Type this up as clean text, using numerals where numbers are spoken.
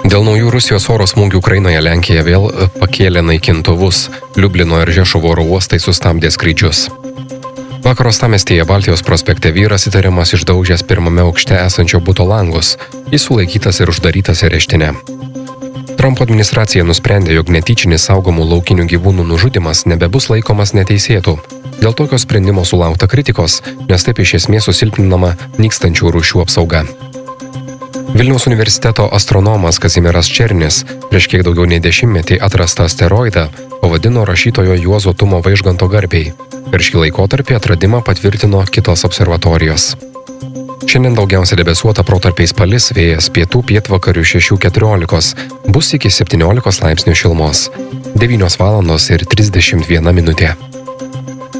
Dėl naujų Rusijos oro smūgių Ukrainoje Lenkija vėl pakėlė naikintuvus. Liublino ir Žešuvo oro uostai sustabdė skrydžius. Vakar uostamiestyje Baltijos prospekte vyras įtariamas išdaužęs pirmame aukšte esančio buto langus. Jis sulaikytas ir uždarytas areštinę. Trumpo administracija nusprendė, jog netyčinis saugomų laukinių gyvūnų nužudymas nebebus laikomas neteisėtu. Dėl tokio sprendimo sulaukta kritikos, nes taip iš esmės susilpninama nykstančių rūšių apsauga. Vilniaus universiteto astronomas Kazimieras Černis prieš kiek daugiau nei 10 atrastą asteroidą pavadino rašytojo Juozo Tumo Vaižganto garbei. Per šį laikotarpį atradimą patvirtino kitos observatorijos. Šiandien daugiausia debesuota protarpiais palis, vėjas pietų pietvakarių 6–14, bus iki 17 laipsnių šilumos. 9:31 min.